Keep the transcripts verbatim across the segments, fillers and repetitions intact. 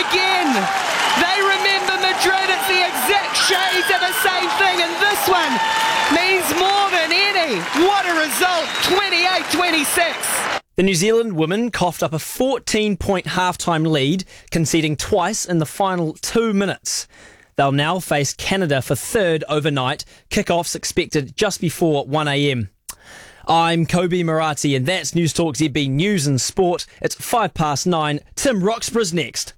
again. They remember Madrid, it's the exact shades of the same thing, and this one means more than any. What a result, twenty-eight twenty-six. The New Zealand women coughed up a fourteen-point halftime lead, conceding twice in the final two minutes. They'll now face Canada for third overnight. Kickoffs expected just before one a.m. I'm Kobe Murati, and that's News Talk Z B News and Sport. It's five past nine. Tim Roxburgh's next.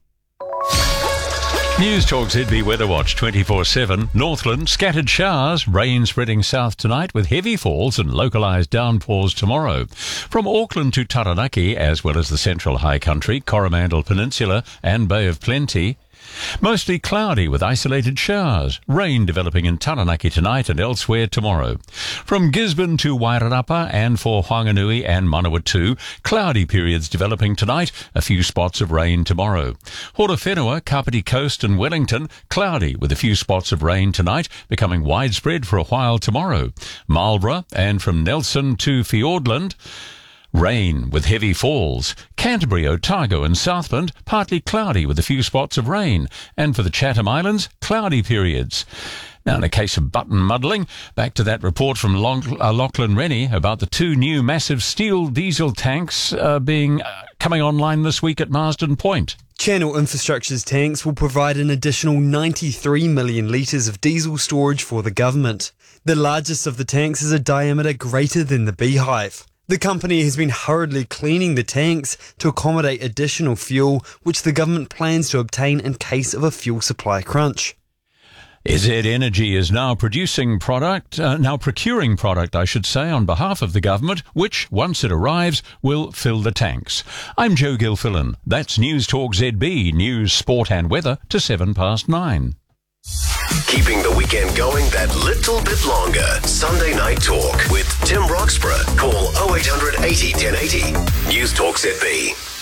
News Talk Z B Weather Watch twenty-four seven. Northland, scattered showers, rain spreading south tonight with heavy falls and localised downpours tomorrow. From Auckland to Taranaki, as well as the Central High Country, Coromandel Peninsula and Bay of Plenty. Mostly cloudy with isolated showers. Rain developing in Taranaki tonight and elsewhere tomorrow. From Gisborne to Wairarapa and for Whanganui and Manawatu, cloudy periods developing tonight, a few spots of rain tomorrow. Horowhenua, Kapiti Coast and Wellington, cloudy with a few spots of rain tonight, becoming widespread for a while tomorrow. Marlborough and from Nelson to Fiordland, rain with heavy falls. Canterbury, Otago and Southland, partly cloudy with a few spots of rain. And for the Chatham Islands, cloudy periods. Now, in a case of button muddling, back to that report from Long- uh, Lachlan Rennie about the two new massive steel diesel tanks uh, being uh, coming online this week at Marsden Point. Channel Infrastructure's tanks will provide an additional ninety-three million litres of diesel storage for the government. The largest of the tanks is a diameter greater than the Beehive. The company has been hurriedly cleaning the tanks to accommodate additional fuel, which the government plans to obtain in case of a fuel supply crunch. Z Z Energy is now producing product, uh, now procuring product, I should say, on behalf of the government, which, once it arrives, will fill the tanks. I'm Joe Gilfillan. That's News Talk Z B, news, sport and weather to seven past nine. Keeping the weekend going that little bit longer. Sunday Night Talk with Tim Roxburgh. Call oh eight hundred eighty ten eighty. News Talk Z B.